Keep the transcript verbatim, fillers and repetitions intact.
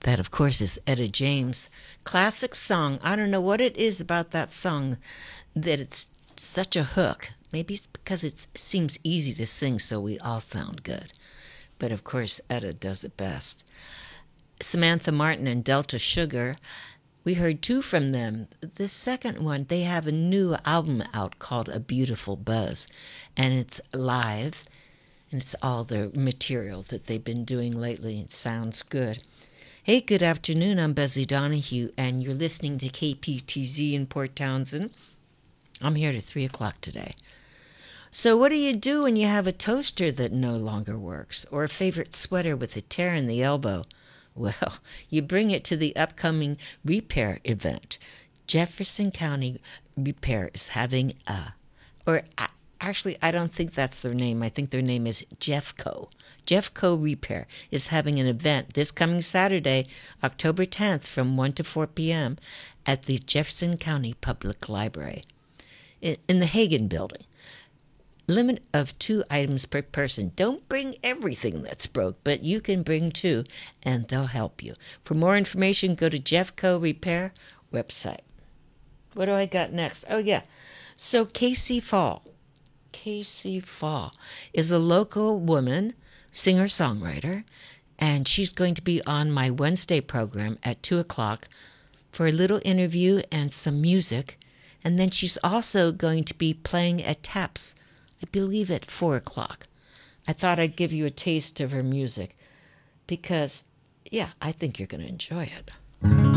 That, of course, is Etta James. Classic song. I don't know what it is about that song that it's such a hook. Maybe it's because it seems easy to sing, so we all sound good. But, of course, Etta does it best. Samantha Martin and Delta Sugar, we heard two from them. The second one, they have a new album out called A Beautiful Buzz, and it's live, and it's all the material that they've been doing lately. It sounds good. Hey, good afternoon. I'm Buzzy Donahue, and you're listening to K P T Z in Port Townsend. I'm here to three o'clock today. So what do you do when you have a toaster that no longer works, or a favorite sweater with a tear in the elbow? Well, you bring it to the upcoming repair event. Jefferson County Repair is having a, or actually, I don't think that's their name. I think their name is Jeffco. Jeffco Repair is having an event this coming Saturday, October tenth, from one to four p.m. at the Jefferson County Public Library in the Hagen Building. Limit of two items per person. Don't bring everything that's broke, but you can bring two, and they'll help you. For more information, go to Jeffco Repair website. What do I got next? Oh, yeah. So Casey Fall. Casey Fall is a local woman, singer-songwriter, and she's going to be on my Wednesday program at two o'clock for a little interview and some music. And then she's also going to be playing at Taps, I believe at four o'clock. I thought I'd give you a taste of her music because, yeah, I think you're going to enjoy it.